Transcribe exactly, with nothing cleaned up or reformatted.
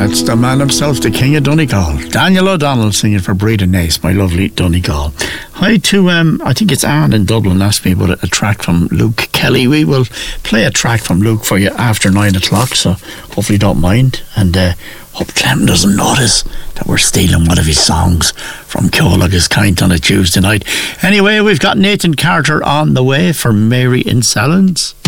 That's the man himself, the King of Donegal. Daniel O'Donnell singing for Breed and Nace, my lovely Donegal. Hi to, um, I think it's Anne in Dublin asked me about a, a track from Luke Kelly. We will play a track from Luke for you after nine o'clock, so hopefully you don't mind. And uh, hope Clem doesn't notice that we're stealing one of his songs from Ceolag is Kind on a Tuesday night. Anyway, we've got Nathan Carter on the way for Mary in Salons.